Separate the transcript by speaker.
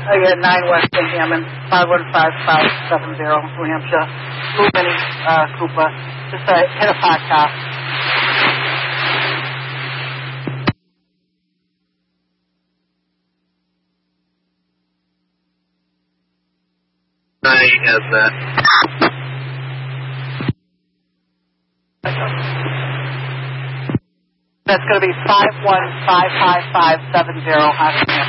Speaker 1: Yeah, 9 West in Hammond, 515-570, New Hampshire. Blue Mini Cooper. Just hit a parked car.
Speaker 2: I have that.
Speaker 1: That's going to be 515-570, New Hampshire.